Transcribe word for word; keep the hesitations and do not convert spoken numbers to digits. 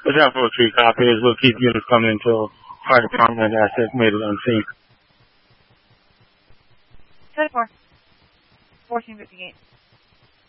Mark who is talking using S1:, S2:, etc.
S1: The Bravo three copies. We'll keep units coming until fire department assets made it unseen.
S2: ten four. fourteen fifty-eight.